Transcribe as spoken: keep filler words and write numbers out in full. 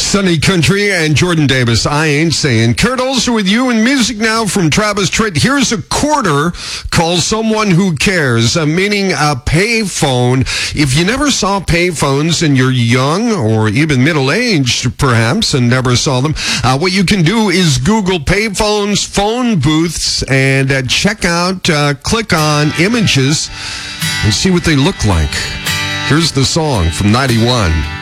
Sunny Country and Jordan Davis. I ain't saying. Kurt Olsen with you, and music now from Travis Tritt. Here's a quarter called Someone Who Cares, uh, meaning a payphone. If you never saw payphones and you're young or even middle-aged, perhaps, and never saw them, uh, what you can do is Google payphones, phone booths, and uh, check out, uh, click on images and see what they look like. Here's the song from ninety-one.